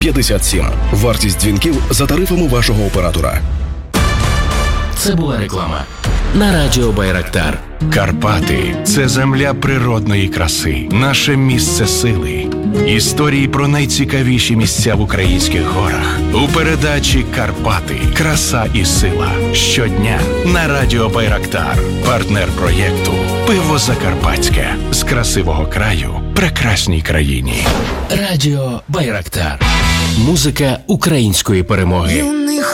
57. Вартість дзвінків за тарифами вашого оператора. Це була реклама на радіо Байрактар. Карпати – це земля природної краси, наше місце сили. Історії про найцікавіші місця в українських горах у передачі «Карпати. Краса і сила». Щодня на радіо Байрактар. Партнер проєкту «Пиво Закарпатське». З красивого краю прекрасній країні. Радіо Байрактар. Музика української перемоги.